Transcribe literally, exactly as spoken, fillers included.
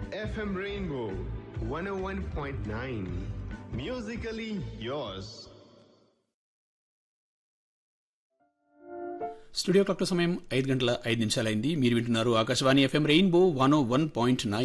F M Rainbow one oh one point nine. Musically yours. Studio clock సమయం ఐదు గంటల ఐదు నిమిషాలైంది. మీరు వింటున్నారు ఆకాశవాణి ఎఫ్ఎం రెయిన్బో వన్ ఓ వన్ పాయింట్ నైన్